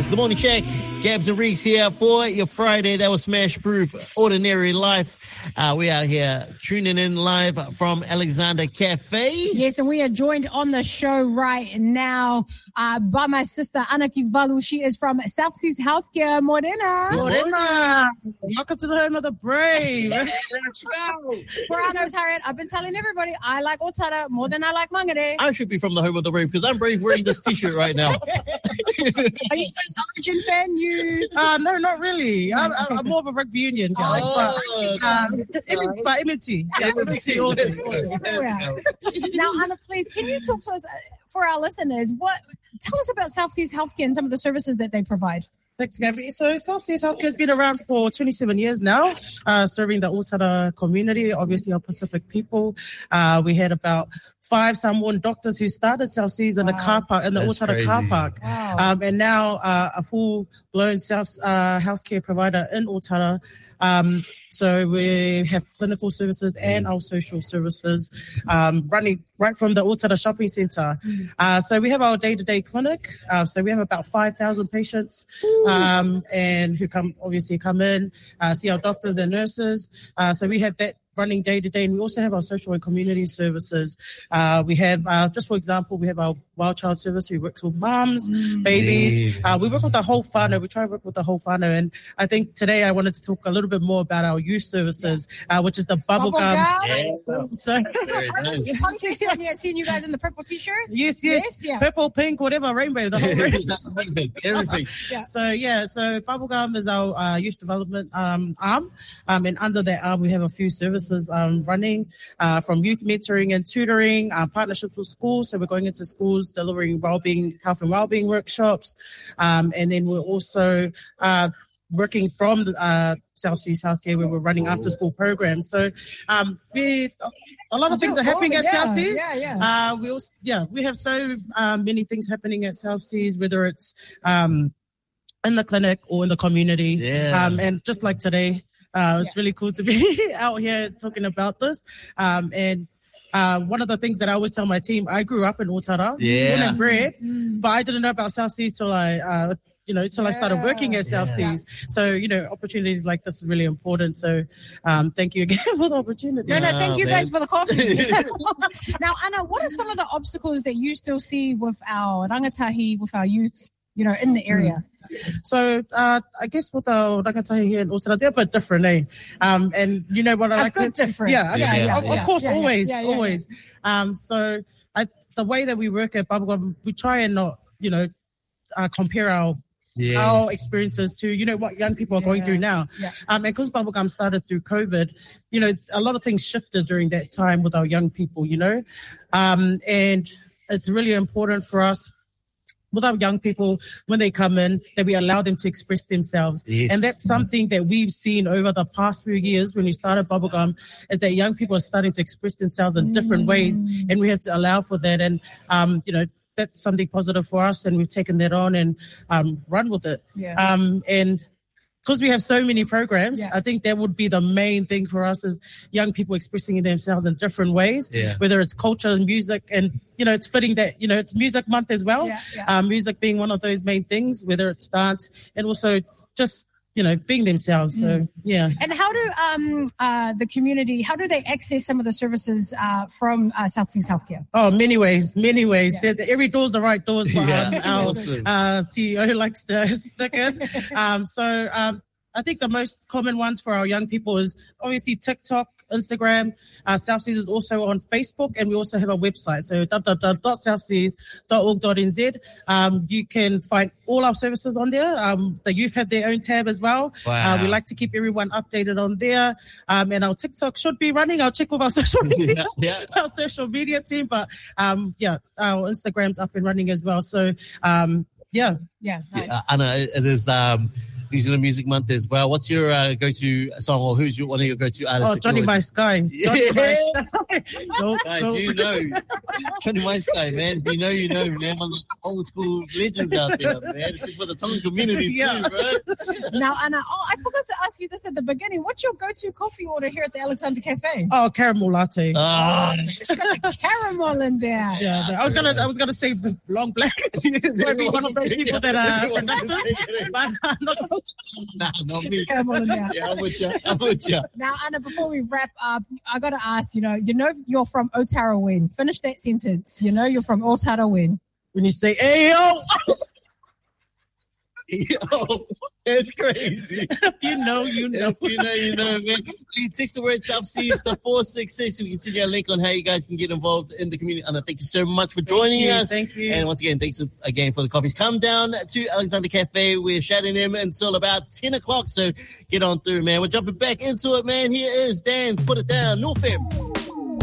The Morning Shack, Gabs and Reeks here for your Friday. That was Smash Proof, Ordinary Life. We are here tuning in live from Alexander Cafe. Yes, and we are joined on the show right now by my sister, Ana Kivalu. She is from South Seas Healthcare. Morena. Morena. Welcome to the home of the brave. Morano's Harriet. I've been telling everybody I like Otara more than I like Mangere. I should be from the home of the brave because I'm brave wearing this t-shirt right now. Are you an Origin fan? No, not really. I'm more of a rugby union guy. But MMT. Now, Ana, please, can you talk to us, for our listeners, tell us about South Seas Healthcare and some of the services that they provide. Thanks, Gabby. So South Seas Healthcare has been around for 27 years now, serving the Otara community, obviously our Pacific people. We had about 5 Samoan doctors who started South Seas in the car park, in the Otara car park. Wow. And now a full-blown healthcare provider in Otara. So we have clinical services and our social services running right from the Otara Shopping Centre. So we have our day-to-day clinic. So we have about 5,000 patients and who come in, see our doctors and nurses. So we have that running day-to-day, and we also have our social and community services. We have, just for example, we have our Wild Child Service who works with mums, babies. We work with the whole whānau. We try to work with the whole whānau. And I think today I wanted to talk a little bit more about our youth services, which is the bubblegum. Yeah. So, I've seen you guys in the purple t-shirt. Yes. Yeah. Purple, pink, whatever, rainbow, the whole range. Everything. So bubblegum is our youth development arm. And under that arm, we have a few services running from youth mentoring and tutoring, partnerships with schools. So we're going into schools, delivering health and wellbeing workshops. And then we're also working from South Seas Healthcare, where we're running after school programs. So a lot of things are happening at South Seas. We have so many things happening at South Seas, whether it's in the clinic or in the community. And just like today, it's really cool to be out here talking about this. And one of the things that I always tell my team, I grew up in Otara, born and bred, but I didn't know about South Seas till I started working at South Seas. So, opportunities like this is really important. So, thank you again for the opportunity. No, thank you guys for the coffee. Now, Ana, what are some of the obstacles that you still see with our rangatahi, with our youth, in the area? So, I guess with our rangatahi here in Otara, they're a bit different, eh? And you know what I like to... different. Of course, always. So, the way that we work at Bubblegum, we try and not, compare our experiences to, what young people are going through now. And because Bubblegum started through COVID, a lot of things shifted during that time with our young people, and it's really important for us with our young people, when they come in, that we allow them to express themselves. And that's something that we've seen over the past few years when we started Bubblegum, is that young people are starting to express themselves in different ways, and we have to allow for that. And, that's something positive for us, and we've taken that on and run with it. And because we have so many programs, I think that would be the main thing for us, is young people expressing themselves in different ways, whether it's culture and music. And, it's fitting that, it's Music Month as well. Music being one of those main things, whether it's dance and also just, being themselves. So, And how do the community, how do they access some of the services from South Seas Healthcare? Oh, many ways. Every door's the right doors, but our CEO likes to stick in. I think the most common ones for our young people is obviously TikTok, Instagram. South Seas is also on Facebook, and we also have a website. So www.southseas.org.nz. You can find all our services on there. The youth have their own tab as well. We like to keep everyone updated on there. And our TikTok should be running. I'll check with our social media, our social media team. But our Instagram's up and running as well. So nice. Anna, it is New Zealand Music Month as well. What's your go-to song, or who's one of your go-to artists? Oh, Johnny My Sky. Johnny My Sky. Guys, you know. Johnny My Sky, man. You know, man. One of the old school legends out there, man. It's for the Tongan community too, bro. Now, Anna, I forgot to ask you this at the beginning. What's your go-to coffee order here at the Alexander Cafe? Oh, caramel latte. You got the caramel in there. Yeah, I was gonna say long black. Might be one of those people that are productive, but not me. Caramel in there. Yeah, I'm with you. Now, Anna, before we wrap up, I gotta ask. You know you're from Otarawin. Finish that sentence. You know you're from Otarawin. When you say "Ayo," yo, that's crazy. If you know, you know. If you know, man. Please text the word Top Seas to 466. We can see your link on how you guys can get involved in the community. Anna, thank you so much for joining us. Thank you. And once again, thanks again for the coffees. Come down to Alexander Cafe. We're shouting them until about 10 o'clock. So get on through, man. We're jumping back into it, man. Here is Dan's Put It Down. No FM.